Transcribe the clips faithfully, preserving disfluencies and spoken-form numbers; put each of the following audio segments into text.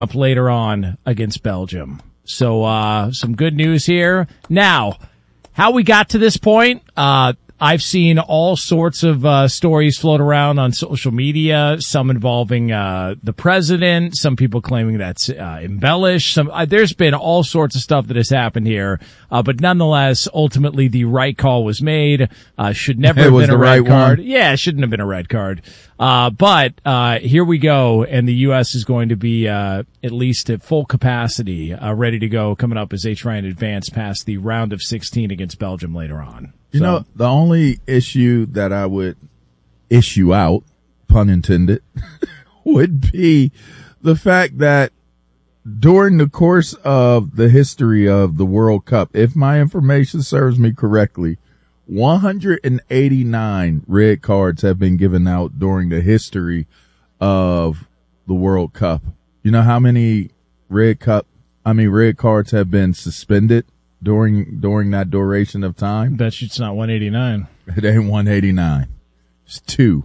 up later on against Belgium. So uh some good news here. Now, how we got to this point, uh I've seen all sorts of uh stories float around on social media, some involving uh the president, some people claiming that's uh, embellished. Some uh, there's been all sorts of stuff that has happened here, uh but nonetheless, ultimately the right call was made. Uh should never it have was been a the red right card. one. Yeah, it shouldn't have been a red card. Uh but uh here we go, and the U S is going to be uh at least at full capacity, uh ready to go coming up as they try and advance past the round of sixteen against Belgium later on. You So, know, the only issue that I would issue out, pun intended, would be the fact that during the course of the history of the World Cup, if my information serves me correctly, one hundred eighty-nine red cards have been given out during the history of the World Cup. You know how many red cup, I mean, red cards have been suspended during during that duration of time? bet you it's not one eighty-nine. It ain't one eighty-nine. It's two.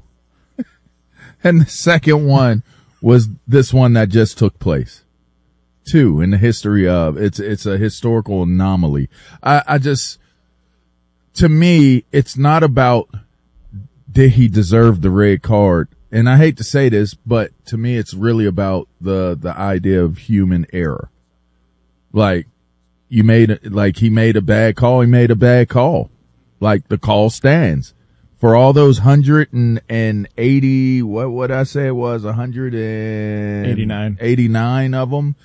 And the second one was this one that just took place. Two in the history of, it's it's a historical anomaly. I, I just, to me, it's not about did he deserve the red card. And I hate to say this, but to me, it's really about the the idea of human error. Like, You made like he made a bad call. He made a bad call. Like the call stands for all those hundred and eighty. What would I say it was? A hundred and eighty-nine. eighty-nine of them.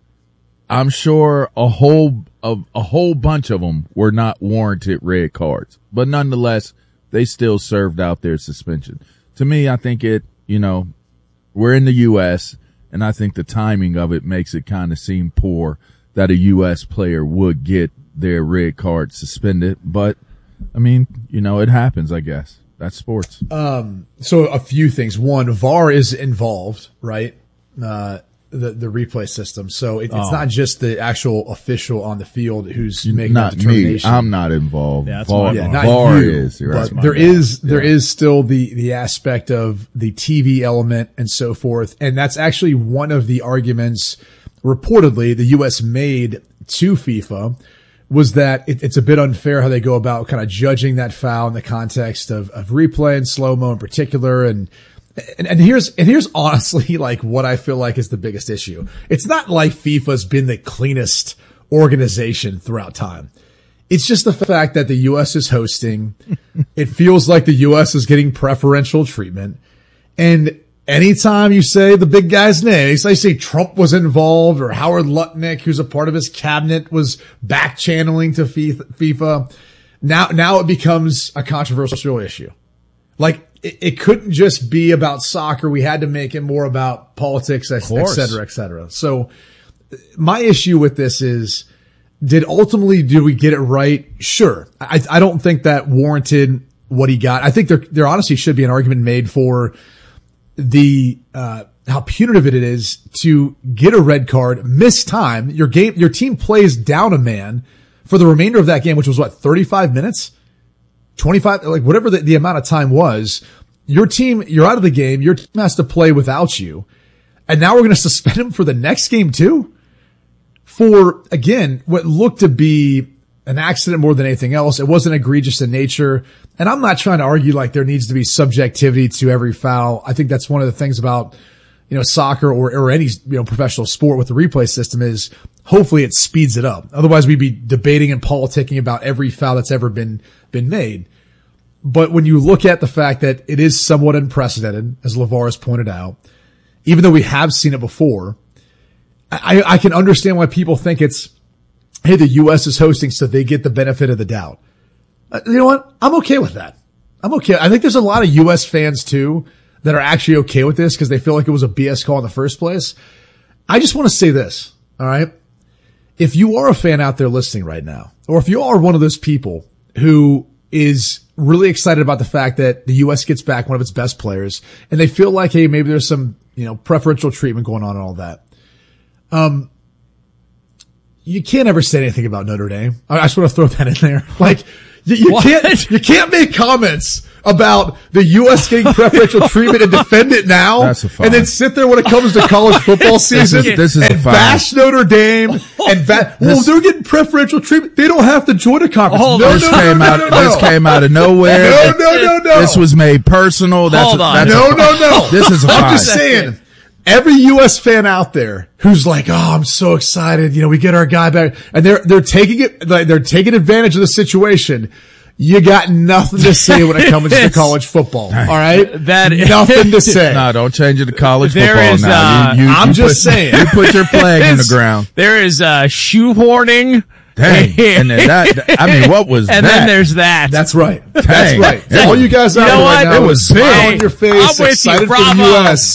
I'm sure a whole a, a whole bunch of them were not warranted red cards, but nonetheless, they still served out their suspension. To me, I think it. You know, we're in the U S, and I think the timing of it makes it kind of seem poor that a U S player would get their red card suspended. But, I mean, you know, it happens, I guess. That's sports. Um, so a few things. One, V A R is involved, right? Uh, the, the replay system. So it, it's Oh. not just the actual official on the field who's making Not that me. determination. I'm not involved. Yeah, that's V A R, my yeah, fault. not V A R you, is. You're but right. there Yeah. is, there Yeah. is still the, the aspect of the T V element and so forth. And that's actually one of the arguments reportedly the U S made to FIFA, was that it, it's a bit unfair how they go about kind of judging that foul in the context of, of replay and slow-mo in particular. And, and, and here's, and here's honestly like what I feel like is the biggest issue. It's not like FIFA's been the cleanest organization throughout time. It's just the fact that the U S is hosting. It feels like the U S is getting preferential treatment. And anytime you say the big guy's name, so I say Trump was involved or Howard Lutnick, who's a part of his cabinet, was back channeling to FIFA. Now, now it becomes a controversial issue. Like it, it couldn't just be about soccer. We had to make it more about politics, et cetera, et cetera. So my issue with this is, did ultimately, did we get it right? Sure. I, I don't think that warranted what he got. I think there, there honestly should be an argument made for the, uh, how punitive it is to get a red card, miss time. Your game, your team plays down a man for the remainder of that game, which was what, thirty-five minutes? twenty-five, like whatever the, the amount of time was. Your team, you're out of the game. Your team has to play without you. And now we're going to suspend him for the next game too? For, again, what looked to be an accident more than anything else. It wasn't egregious in nature. And I'm not trying to argue like there needs to be subjectivity to every foul. I think that's one of the things about, you know, soccer or, or any, you know, professional sport with the replay system is hopefully it speeds it up. Otherwise we'd be debating and politicking about every foul that's ever been, been made. But when you look at the fact that it is somewhat unprecedented, as LeVar has pointed out, even though we have seen it before, I, I can understand why people think it's, hey, the U S is hosting so they get the benefit of the doubt. Uh, you know what? I'm okay with that. I'm okay. I think there's a lot of U S fans too that are actually okay with this because they feel like it was a B S call in the first place. I just want to say this. All right. If you are a fan out there listening right now, or if you are one of those people who is really excited about the fact that the U S gets back one of its best players and they feel like, hey, maybe there's some, you know, preferential treatment going on and all that. Um, you can't ever say anything about Notre Dame. I just want to throw that in there. Like, You, you What? can't, you can't make comments about the U S getting preferential treatment and defend it now, That's a fine. and then sit there when it comes to college football season is- this is a and fine. bash Notre Dame and ba- well, This- they're getting preferential treatment. They don't have to join a conference. Hold no, on. no, This no, came no, out. no, no, This came out of nowhere. No, no, no, no. This was made personal. That's Hold a, on. That's No, a, no, no. This is a I'm fine. just saying, every U S fan out there who's like, "Oh, I'm so excited! You know, we get our guy back," and they're they're taking it, like, they're taking advantage of the situation. You got nothing to say when it comes to college football. All right, That is- nothing to say. No, don't change it to college There football is, now. uh, You- you- I'm you just put- saying. You put your flag in the There's- ground. There is uh, shoehorning. Dang. And then that, I mean, what was And that? then there's that. That's right. That's Dang. right. Yeah. All you guys out You know there what? right now, It with was a smile big. on your face, I'm with you. excited for the Bravo. U S.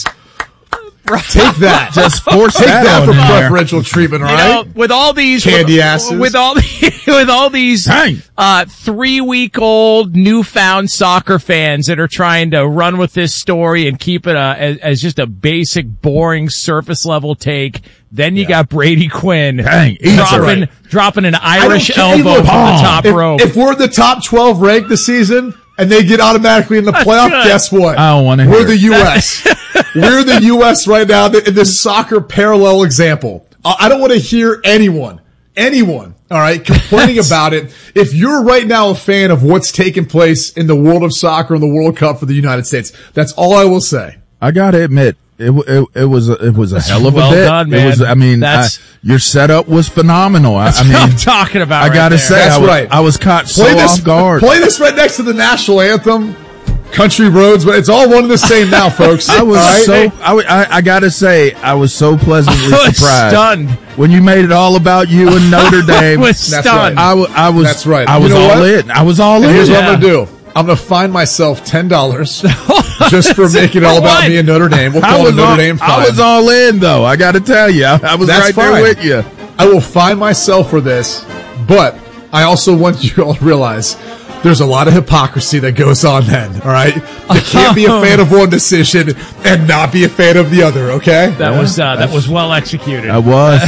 Take that. Just force Take that, that on for there. preferential treatment, all You right? know, with all these Candy with, asses. with all the, with all these Dang. uh three week old newfound soccer fans that are trying to run with this story and keep it uh, as, as just a basic, boring, surface level take. Then you got Brady Quinn Dang, easy. dropping Right. dropping an I don't Irish care. elbow Hey, from look, the top if, rope. if we're the top twelve ranked this season and they get automatically in the playoff, good. guess what? I don't wanna hear We're it. the U S We're the U S right now in this soccer parallel example. I I don't want to hear anyone, anyone, all right, complaining about it. If you're right now a fan of what's taking place in the world of soccer and the World Cup for the United States, that's all I will say. I gotta admit, it w- it, it was a, it was a hell of a well bit. done, It was. man. I mean, I, That's- your setup was phenomenal. I, I That's mean, what I'm talking about. I right gotta there. say, That's I was, right. I was caught so Play this, off guard. play this right next to the national anthem. Country roads, but it's all one and the same now, folks. I was All right? so. I, w- I, I gotta say, I was so pleasantly I was surprised stunned. when you made it all about you and Notre Dame. I was That's stunned. right. I, w- I was. That's right. I You was know all what? in. I was all And in. here's what Yeah. I'm gonna do. I'm gonna find myself ten dollars just for making it all about what? me and Notre Dame. We'll I call it was, Notre all, Dame I fine. was all in though. I got to tell you, I, I was That's right fine. there with you. I will find myself for this, but I also want you all to realize there's a lot of hypocrisy that goes on then, all right? You can't be a fan of one decision and not be a fan of the other, okay? That was uh, that was well executed. I was.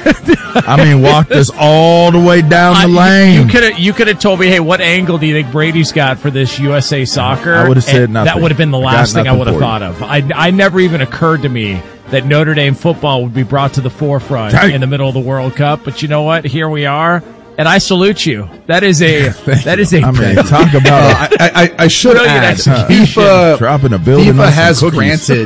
I mean, walked us all the way down Uh, the you- lane. You could have you could have told me, hey, what angle do you think Brady's got for this U S A Soccer? I would've said And nothing. That would have been the I got last thing I nothing would have for you. thought of. I I never even occurred to me that Notre Dame football would be brought to the forefront Dang. in the middle of the World Cup. But you know what? Here we are, and I salute you. That is a that is a I mean, talk about I, I, I should Brilliant add, execution. FIFA, dropping a building. FIFA on some has cookies. granted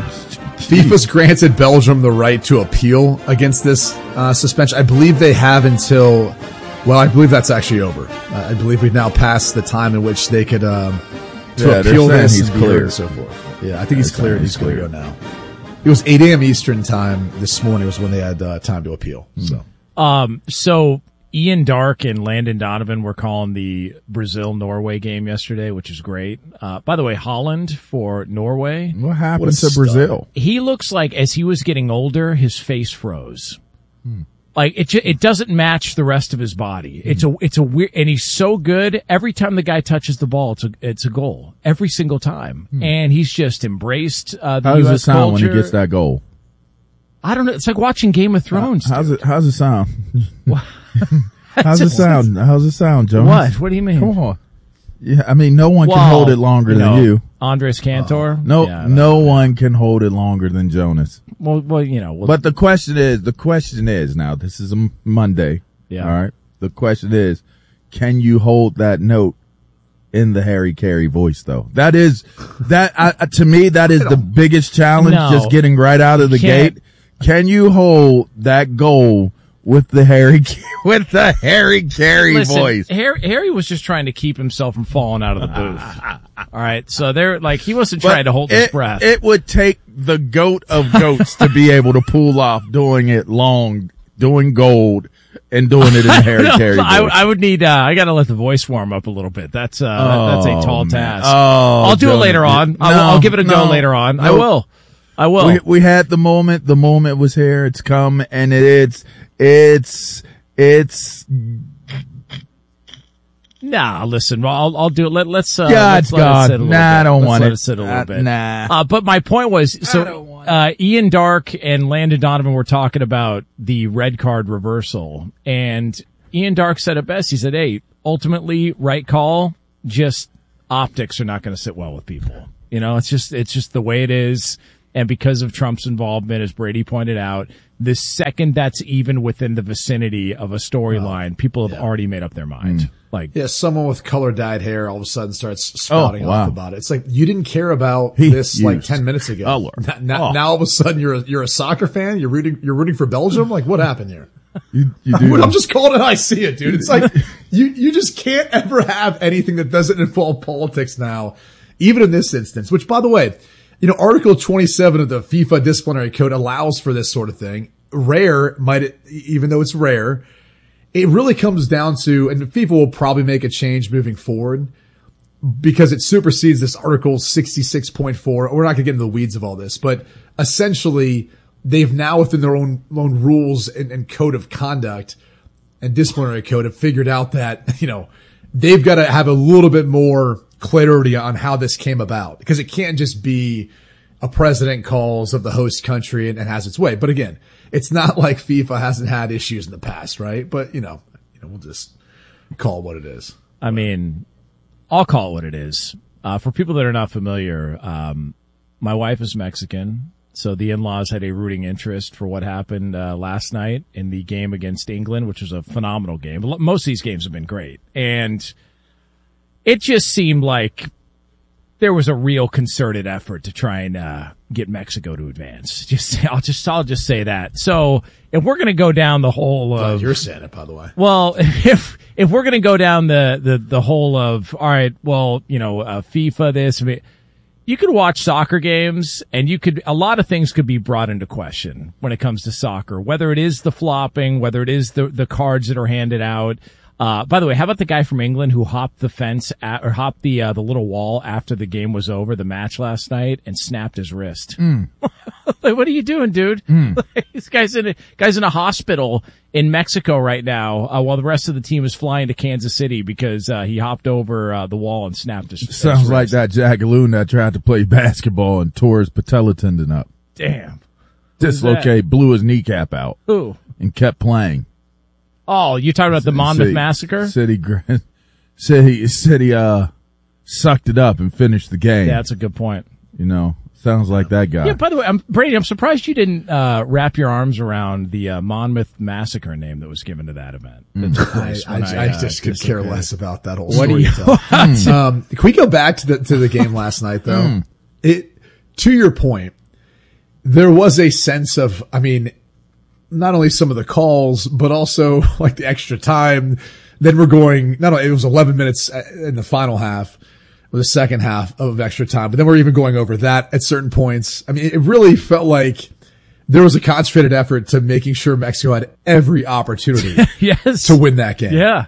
FIFA's granted Belgium the right to appeal against this uh, suspension. I believe they have until, well, I believe that's actually over. Uh, I believe we've now passed the time in which they could um, to Yeah, they're appeal saying this he's and be heard cleared. and so forth. Yeah, I think he's They're cleared. saying He's he's clear to go cleared. now. It was eight a.m. Eastern time this morning was when they had uh, time to appeal. So Um, so Ian Dark and Landon Donovan were calling the Brazil-Norway game yesterday, which is great. Uh, by the way, Holland for Norway. What What happened a to stud. Brazil? He looks like as he was getting older, his face froze. Like it, ju- it doesn't match the rest of his body. It's a, it's a weird, and he's so good. Every time the guy touches the ball, it's a, it's a goal every single time. And he's just embraced uh, the How U does S it sound culture. when he gets that goal? I don't know. It's like watching Game of Thrones. How's dude. it? How's it sound? How's it sound? How's it sound, Jones? What? What do you mean? Come on. Yeah, I mean, no one can Well, hold it longer you know, than you. Andres Cantor. No, Yeah, I don't no know. one can hold it longer than Jonas. Well, well, you know. Well, But the question is, the question is now, this is a M- Monday. Yeah. All right. The question is, can you hold that note in the Harry Carey voice though? That is, that, uh, to me, that is the biggest challenge, No. just getting right out of the Can't. gate. Can you hold that goal with the Harry, with the Harry Carey listen, voice? Harry, Harry was just trying to keep himself from falling out of the booth. All right. So they're like, he wasn't But trying to hold it, his breath. It would take the goat of goats to be able to pull off doing it long, doing gold, and doing it in the Harry No, Carey voice. I, I would need, uh, I gotta let the voice warm up a little bit. That's, uh, that- that's a tall man. task. Oh, I'll do it Jonas. later on. I'll, No, I'll give it a go no, later on. I no. will. I will. We, we had the moment. The moment was here. It's come, and it's it's it's Nah, listen, I'll, I'll do it. Let, let's, uh, God's let's let it God. sit a little Nah, bit. I don't Let's want let it. it sit a little Uh, bit. nah. Uh, but my point was, don't so, want uh, Ian Dark and Landon Donovan were talking about the red card reversal, and Ian Dark said it best. He said, hey, ultimately right call. Just optics are not going to sit well with people. You know, it's just it's just the way it is. And because of Trump's involvement, as Brady pointed out, the second that's even within the vicinity of a storyline, oh, people have yeah. already made up their mind. Mm. Like, yeah, someone with color dyed hair all of a sudden starts spouting oh, wow. off about it. It's like, you didn't care about he this like ten minutes ago. Color. Now, now, oh. now all of a sudden you're a, you're a soccer fan. You're rooting you're rooting for Belgium. Like, what happened here? You, you do. I'm just calling it. I see it, dude. It's like you you just can't ever have anything that doesn't involve politics now, even in this instance. Which, by the way, you know, Article twenty-seven of the FIFA Disciplinary Code allows for this sort of thing. Rare, might it, even though it's rare, it really comes down to, and FIFA will probably make a change moving forward because it supersedes this Article sixty-six point four. We're not going to get into the weeds of all this, but essentially they've now within their own, own rules and, and code of conduct and disciplinary code have figured out that, you know, they've got to have a little bit more clarity on how this came about, because it can't just be a president calls of the host country and, and has its way. But again, it's not like FIFA hasn't had issues in the past, right? But you know, you know, we'll just call it what it is. I mean, I'll call it what it is. Uh, for people that are not familiar, um, my wife is Mexican, so the in-laws had a rooting interest for what happened uh, last night in the game against England, which was a phenomenal game. Most of these games have been great, and it just seemed like there was a real concerted effort to try and uh, get Mexico to advance. Just, I'll just, I'll just say that. So if we're going to go down the whole of, you're saying it, by the way. Well, if if we're going to go down the the the whole of, all right, well, you know, uh, FIFA, this, I mean, you could watch soccer games, and you could, a lot of things could be brought into question when it comes to soccer. Whether it is the flopping, whether it is the the cards that are handed out. Uh, by the way, how about the guy from England who hopped the fence at, or hopped the, uh, the little wall after the game was over, the match last night, and snapped his wrist? Mm. Like, what are you doing, dude? Mm. Like, this guy's in a, guy's in a hospital in Mexico right now, uh, while the rest of the team is flying to Kansas City because, uh, he hopped over, uh, the wall and snapped his, his Sounds wrist. like that Jagaloon that tried to play basketball and tore his patella tendon up. Damn. Dislocate, blew his kneecap out. Who? And kept playing. Oh, you're talking about the Monmouth City, Massacre? City, City, City, uh, sucked it up and finished the game. Yeah, that's a good point. You know, sounds like that guy. Yeah, by the way, I'm, Brady, I'm surprised you didn't, uh, wrap your arms around the, uh, Monmouth Massacre name that was given to that event. Mm. I, I, I, I uh, just could care okay. less about that whole what story. Do you, mm. um, can we go back to the, to the game last night though? Mm. It, to your point, there was a sense of, I mean, not only some of the calls, but also like the extra time. Then we're going, not only, it was eleven minutes in the final half or the second half of extra time, but then we're even going over that at certain points. I mean, it really felt like there was a concentrated effort to making sure Mexico had every opportunity yes. to win that game. Yeah.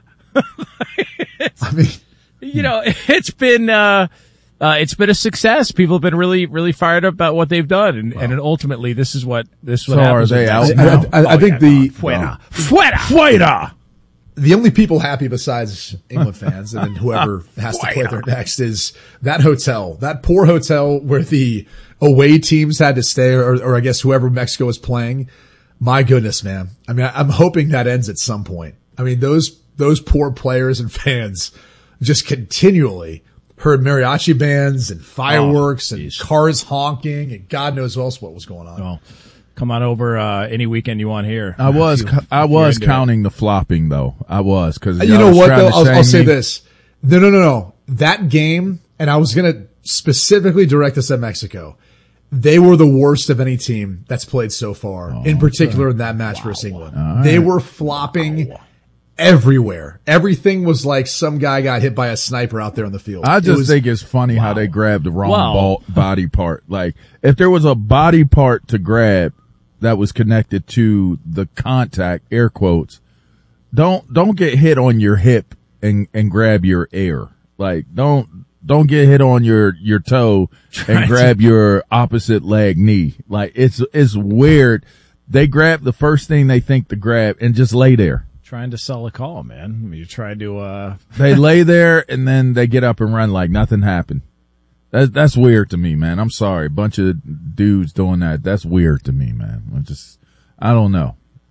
I mean, you know, it's been, uh, Uh, it's been a success. People have been really, really fired up about what they've done, and, wow. and ultimately, this is what this is what so happens. Are they out I, now? I, I, I oh, think yeah, the no. Fuera, fuera, fuera. The only people happy besides England fans and then whoever has to play there next is that hotel, that poor hotel where the away teams had to stay, or, or I guess whoever Mexico was playing. My goodness, man. I mean, I'm hoping that ends at some point. I mean, those those poor players and fans just continually heard mariachi bands and fireworks oh, and cars honking and God knows what else what was going on. Well, come on over uh, any weekend you want here. I was you, I was counting it. the flopping though. I was because you know what though. I'll, I'll say this. No, no, no, no. That game, and I was gonna specifically direct this at Mexico. They were the worst of any team that's played so far. Oh, in particular, okay. in that match wow. versus England, right. they were flopping. Wow. Everywhere. Everything was like some guy got hit by a sniper out there on the field. I just it was, think it's funny wow. how they grabbed the wrong wow. ball, body part. Like, if there was a body part to grab that was connected to the contact, air quotes, don't, don't get hit on your hip and, and grab your air. Like, don't, don't get hit on your, your toe and grab your opposite leg knee. Like, it's, it's weird. They grab the first thing they think to grab and just lay there. Trying to sell a call, man. I mean, you're trying to, uh. They lay there and then they get up and run like nothing happened. That's, that's weird to me, man. I'm sorry. A bunch of dudes doing that. That's weird to me, man. I just, I don't know.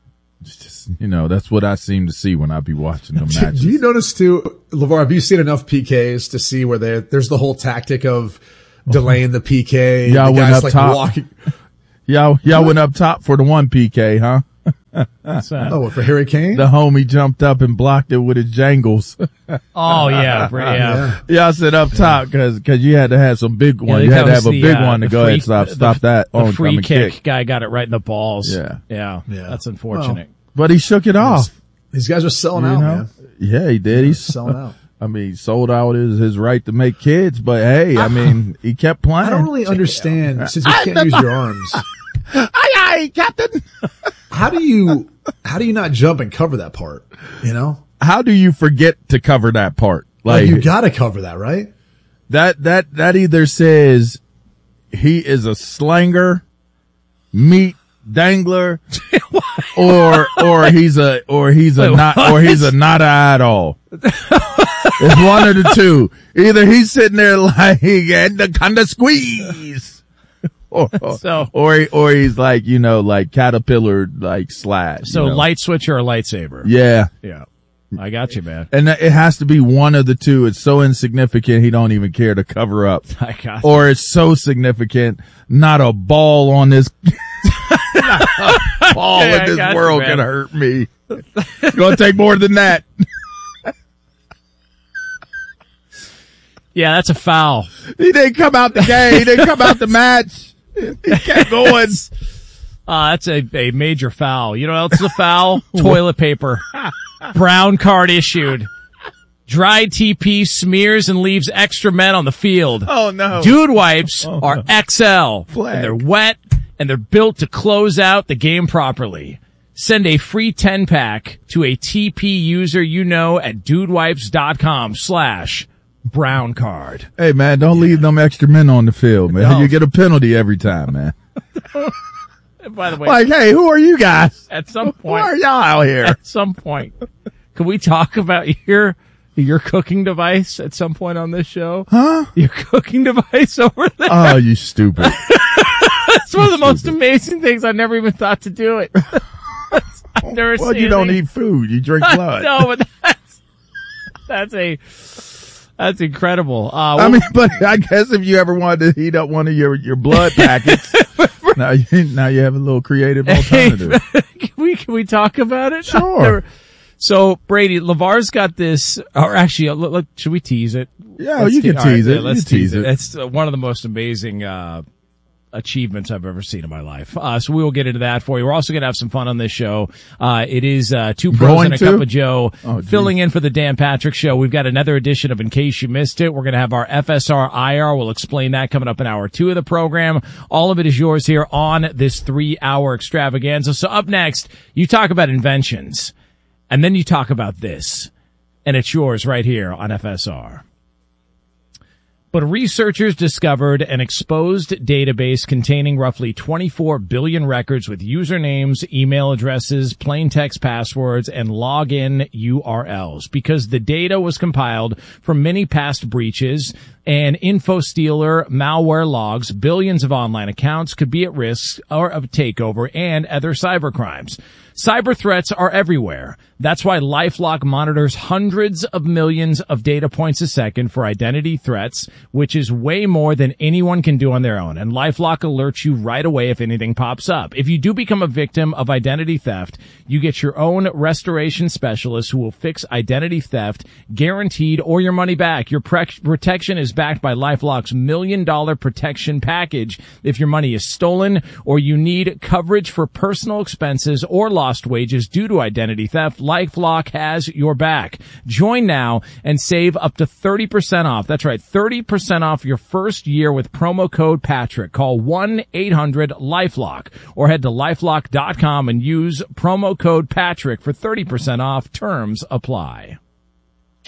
It's just, you know, that's what I seem to see when I be watching the matches. Do you notice too, LeVar, have you seen enough P Ks to see where there, there's the whole tactic of delaying the P K? Y'all the went guys up like top. walking. Y'all, y'all went up top for the one P K, huh? What's that? Oh, for Harry Kane? The homie jumped up and blocked it with his jangles. Oh yeah, br- yeah. Yeah, I said up top because cause you had to have some big one. Yeah, you had that to was have a the, big uh, one to the go free- ahead and stop, the- stop that The on free kick, kick. guy got it right in the balls. Yeah. yeah, Yeah. That's unfortunate. But he shook it off. These guys are selling You out, know? man. Yeah, he did. He's Selling out. I mean, he sold out his, his right to make kids, but hey, I mean, he kept playing. I don't really understand, since you can't use your arms. Aye, aye, Captain. How do you, how do you not jump and cover that part? You know? How do you forget to cover that part? Like, Like you gotta cover that, right? that, that, that either says he is a slanger, meat dangler, or, or he's a, or he's a Wait, not, what? or he's a not at all. It's one of the two. Either he's sitting there like, and the kind of squeeze. Or, So- or, he- or he's like, you know, like caterpillar, like slash. So you know? light switch or a lightsaber? Yeah. Yeah. I got you, man. And it has to be one of the two. It's so insignificant he don't even care to cover up. I got you. Or it's so significant, not a ball on this ball Yeah, I in this got you, world man. can hurt me. It's gonna take more than that. Yeah, that's a foul. He didn't come out the game. He didn't come out the match. He kept going. Uh, that's a, a major foul. You know what else is a foul? Toilet paper. Brown card issued. Dry T P smears and leaves extra men on the field. Oh no. Dude wipes are X L. Flag. And they're wet and they're built to close out the game properly. Send a free ten pack to a T P user you know at dudewipes.com slash brown card. Hey man, don't leave them extra men on the field, man. No. You get a penalty every time, man. And by the way, Like, hey, who are you guys? at some Who are point, y'all out here? at some point, can we talk about your your cooking device at some point on this show? Huh? Your cooking device over there. Oh, you stupid. It's one of the most amazing things. I never even thought to do it. I've never Well, seen you don't anything- eat food. You drink blood. No, but that's that's a that's incredible. Uh, I mean, but I guess if you ever wanted to heat up one of your, your blood packets, now you, now you have a little creative alternative. can we can we talk about it? Sure. So Brady, LeVar's got this, or actually, uh, look, look, should we tease it? Yeah, Let's you te- can all right, tease yeah, it. let's You tease it. It's uh, one of the most amazing uh achievements I've ever seen in my life. Uh, so we will get into that for you. We're also going to have some fun on this show. Uh, it is, uh, two pros Going and a to? cup of Joe Oh, geez. filling in for the Dan Patrick Show. We've got another edition of In Case You Missed It. We're going to have our F S R I R. We'll explain that coming up in hour two of the program. All of it is yours here on this three hour extravaganza. So up next, you talk about inventions and then you talk about this, and it's yours right here on F S R. But researchers discovered an exposed database containing roughly twenty-four billion records with usernames, email addresses, plain text passwords, and login U R Ls because the data was compiled from many past breaches and InfoStealer malware logs. Billions of online accounts could be at risk or of takeover and other cyber crimes. Cyber threats are everywhere. That's why LifeLock monitors hundreds of millions of data points a second for identity threats, which is way more than anyone can do on their own. And LifeLock alerts you right away if anything pops up. If you do become a victim of identity theft, you get your own restoration specialist who will fix identity theft, guaranteed, or your money back. Your pre- protection is backed by LifeLock's million dollar protection package. If your money is stolen or you need coverage for personal expenses or lost wages due to identity theft, LifeLock has your back. Join now and save up to thirty percent off. That's right, thirty percent off your first year with promo code Patrick. Call one eight hundred LifeLock or head to lifelock dot com and use promo code Patrick for thirty percent off. Terms apply.